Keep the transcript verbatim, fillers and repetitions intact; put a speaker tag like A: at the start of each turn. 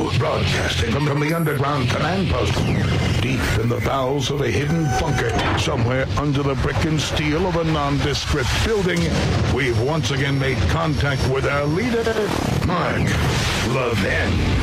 A: Radio, broadcasting from, from the underground command post, deep in the bowels of a hidden bunker, somewhere under the brick and steel of a nondescript building, we've once again made contact with our leader, Mark Levin.